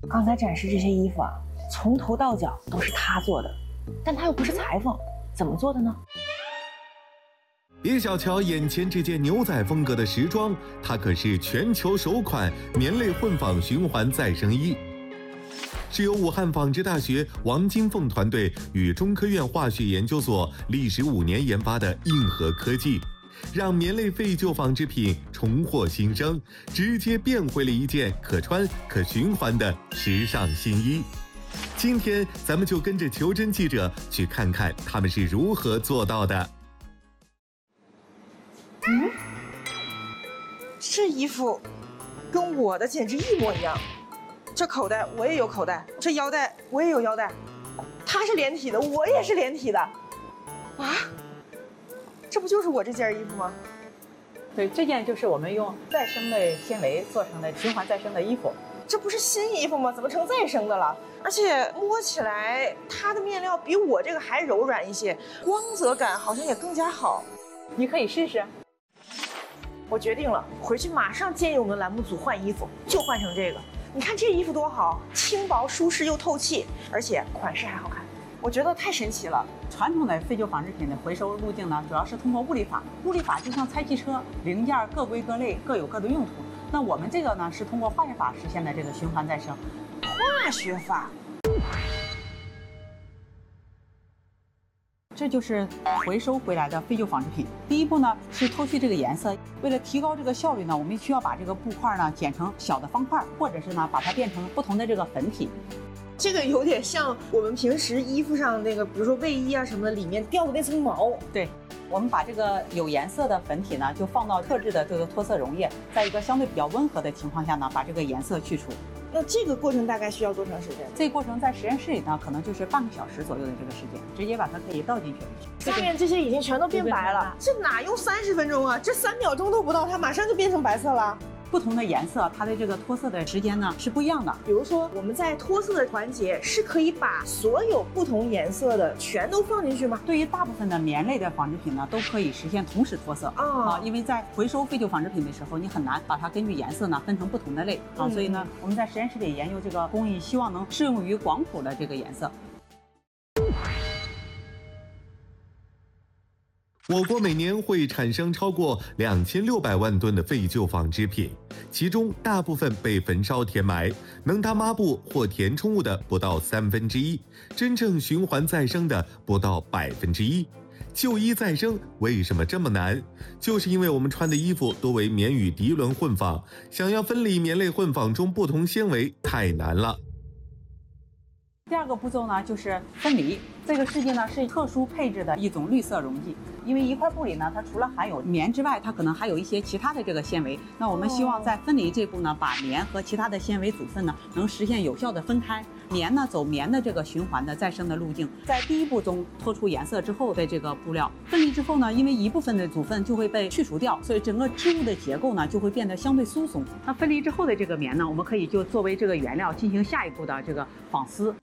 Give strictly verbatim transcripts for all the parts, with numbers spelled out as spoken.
刚才展示这些衣服啊，从头到脚都是他做的，但他又不是裁缝，怎么做的呢？ 别小瞧眼前这件牛仔风格的时装，它可是全球首款棉类混纺循环再生衣，是由武汉纺织大学王金凤团队与中科院化学研究所历时五年研发的硬核科技，让棉类废旧纺织品重获新生，直接变回了一件可穿可循环的时尚新衣。今天咱们就跟着求真记者去看看他们是如何做到的。 嗯，这衣服跟我的简直一模一样。这口袋我也有口袋，这腰带我也有腰带，它是连体的，我也是连体的。啊，这不就是我这件衣服吗？ 对，这件就是我们用再生的纤维做成的循环再生的衣服。 这不是新衣服吗？怎么成再生的了？而且摸起来它的面料比我这个还柔软一些，光泽感好像也更加好。 你可以试试。 我决定了，回去马上建议我们栏目组换衣服，就换成这个。你看这衣服多好，轻薄舒适又透气，而且款式还好看，我觉得太神奇了。 传统的废旧纺织品的回收路径呢，主要是通过物理法。物理法就像拆汽车，零件各归各类，各有各的用途。那我们这个呢，是通过化学法实现的这个循环再生。 化学法。 这就是回收回来的废旧纺织品。第一步呢是脱去这个颜色，为了提高这个效率呢，我们需要把这个布块呢剪成小的方块，或者是呢把它变成不同的这个粉体。 这个有点像我们平时衣服上那个，比如说卫衣啊什么的，里面掉的那层毛。 对，我们把这个有颜色的粉体呢，就放到特制的这个脱色溶液，在一个相对比较温和的情况下呢，把这个颜色去除。 那这个过程大概需要多长时间？ 这个过程在实验室里呢，可能就是半个小时左右的这个时间，直接把它可以倒进去。 下面这些已经全都变白了，这哪用三十分钟啊？这三秒钟都不到，它马上就变成白色了。 不同的颜色，它的这个脱色的时间呢是不一样的。 比如说，我们在脱色的环节是可以把所有不同颜色的全都放进去吗？ 对于大部分的棉类的纺织品呢，都可以实现同时脱色啊、哦，因为在回收废旧纺织品的时候，你很难把它根据颜色呢分成不同的类啊、嗯，所以呢，我们在实验室里研究这个工艺，希望能适用于广谱的这个颜色。 我国每年会产生超过两千六百万吨的废旧纺织品，其中大部分被焚烧填埋，能当抹布或填充物的不到三分之一，真正循环再生的不到百分之一。旧衣再生为什么这么难？就是因为我们穿的衣服多为棉与涤纶混纺，想要分离棉类混纺中不同纤维太难了。 第二个步骤呢，就是分离。这个试剂呢是特殊配置的一种绿色溶剂，因为一块布里呢，它除了含有棉之外，它可能还有一些其他的这个纤维。那我们希望在分离这步呢，把棉和其他的纤维组分呢，能实现有效的分开。棉呢走棉的这个循环的再生的路径，在第一步中脱出颜色之后的这个布料分离之后呢，因为一部分的组分就会被去除掉，所以整个织物的结构呢就会变得相对疏松。那分离之后的这个棉呢，我们可以就作为这个原料进行下一步的这个纺丝。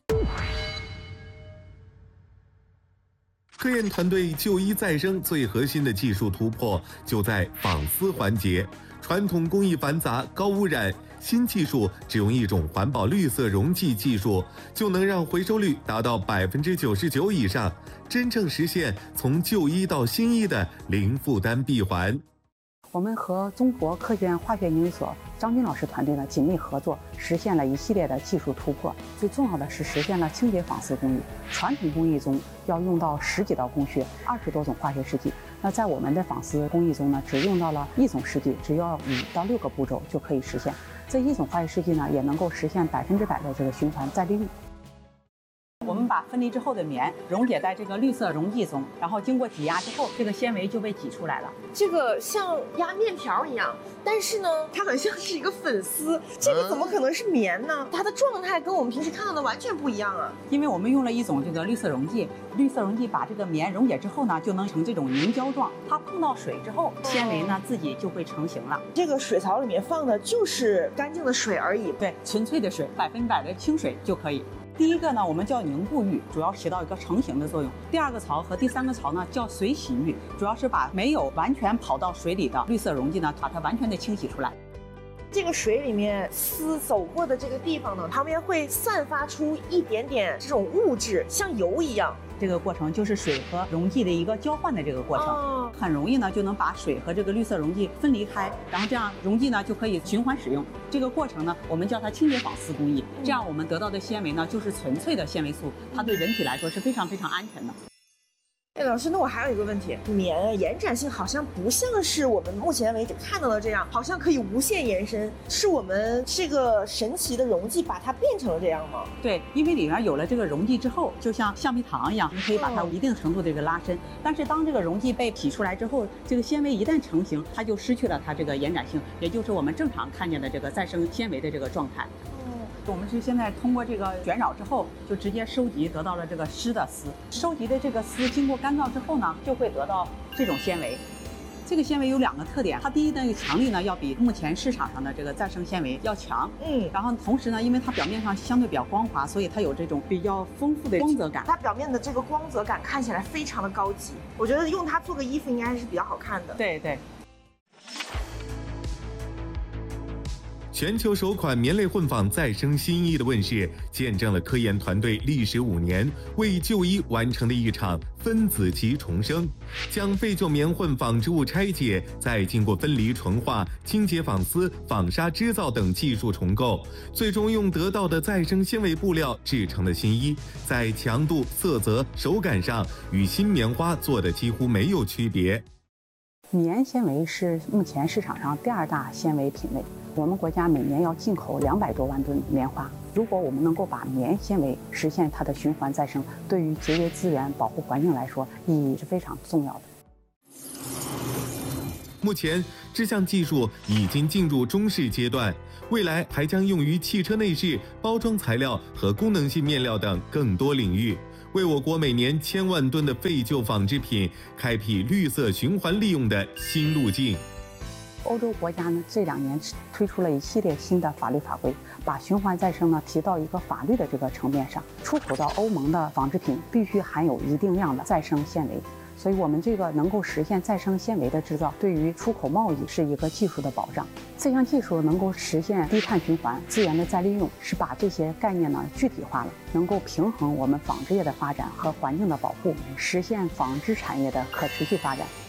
科研团队旧衣再生最核心的技术突破就在纺丝环节。传统工艺繁杂、高污染，新技术只用一种环保绿色溶剂技术，就能让回收率达到百分之九十九以上，真正实现从旧衣到新衣的零负担闭环。 我们和中国科学院化学研究所张军老师团队呢紧密合作，实现了一系列的技术突破。最重要的是实现了清洁纺丝工艺。传统工艺中要用到十几道工序，二十多种化学试剂。那在我们的纺丝工艺中呢，只用到了一种试剂，只要五到六个步骤就可以实现。这一种化学试剂呢，也能够实现百分之百的这个循环再利率。我们把分离之后的棉溶解在这个绿色溶剂中，然后经过挤压之后，这个纤维就被挤出来了。 这个像压面条一样，但是呢，它很像是一个粉丝。这个怎么可能是棉呢？它的状态跟我们平时看到的完全不一样啊！ 因为我们用了一种这个绿色溶剂，绿色溶剂把这个棉溶解之后呢，就能成这种凝胶状。它碰到水之后，纤维呢自己就会成型了。 这个水槽里面放的就是干净的水而已， 对，纯粹的水，百分百的清水就可以。第一个呢，我们叫凝固浴，主要起到一个成型的作用。第二个槽和第三个槽呢，叫水洗浴，主要是把没有完全跑到水里的绿色溶剂呢，把它完全的清洗出来。 这个水里面丝走过的这个地方呢，旁边会散发出一点点这种物质，像油一样。 这个过程就是水和溶剂的一个交换的这个过程， 哦、 很容易呢就能把水和这个绿色溶剂分离开，然后这样溶剂呢就可以循环使用。这个过程呢，我们叫它清洁纺丝工艺。这样我们得到的纤维呢，就是纯粹的纤维素，它对人体来说是非常非常安全的。 哎，老师，那我还有一个问题，棉啊，延展性好像不像是我们目前为止看到的这样，好像可以无限延伸，是我们这个神奇的溶剂把它变成了这样吗？ 对，因为里面有了这个溶剂之后，就像橡皮糖一样，你可以把它一定程度的这个拉伸。嗯、但是当这个溶剂被挤出来之后，这个纤维一旦成型，它就失去了它这个延展性，也就是我们正常看见的这个再生纤维的这个状态。我们是现在通过这个卷扰之后，就直接收集得到了这个湿的丝。收集的这个丝经过干燥之后呢，就会得到这种纤维。这个纤维有两个特点，它第一呢，强力呢要比目前市场上的这个再生纤维要强。嗯，然后同时呢，因为它表面上相对比较光滑，所以它有这种比较丰富的光泽感。 它表面的这个光泽感看起来非常的高级，我觉得用它做个衣服应该是比较好看的。 对对。 全球首款棉类混纺再生新衣的问世，见证了科研团队历时五年为旧衣完成的一场分子级重生，将废旧棉混纺织物拆解，再经过分离、纯化、清洁纺丝、纺纱织造等技术重构，最终用得到的再生纤维布料制成的新衣，在强度、色泽、手感上与新棉花做的几乎没有区别。 棉纤维是目前市场上第二大纤维品类。我们国家每年要进口两百多万吨棉花，如果我们能够把棉纤维实现它的循环再生，对于节约资源、保护环境来说，意义是非常重要的。 目前，这项技术已经进入中试阶段，未来还将用于汽车内饰、包装材料和功能性面料等更多领域，为我国每年千万吨的废旧纺织品开辟绿色循环利用的新路径。 欧洲国家呢，这两年推出了一系列新的法律法规，把循环再生呢提到一个法律的这个层面上。出口到欧盟的纺织品必须含有一定量的再生纤维，所以我们这个能够实现再生纤维的制造，对于出口贸易是一个技术的保障。这项技术能够实现低碳循环、资源的再利用，是把这些概念呢具体化了，能够平衡我们纺织业的发展和环境的保护，实现纺织产业的可持续发展。